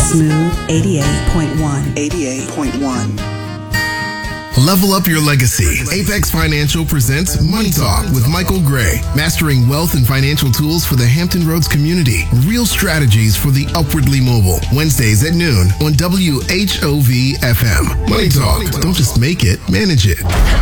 Smooth 88.1. 88.1. Level up your legacy. Apex Financial presents Money Talk with Michael Gray. Mastering wealth and financial tools for the Hampton Roads community. Real strategies for the upwardly mobile. Wednesdays at noon on WHOV FM. Money Talk. Don't just make it, manage it.